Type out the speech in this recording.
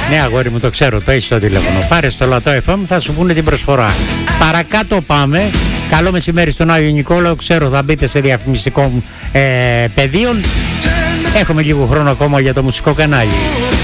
Ναι, αγόρι μου, το ξέρω, το έχεις στο τηλέφωνο. Πάρε στο Λατό FM, θα σου πούνε την προσφορά. Παρακάτω πάμε. Καλό μεσημέρι στον Άγιο Νικόλαο. Ξέρω θα μπείτε σε διαφημιστικό πεδίο. Έχουμε λίγο χρόνο ακόμα για το μουσικό κανάλι.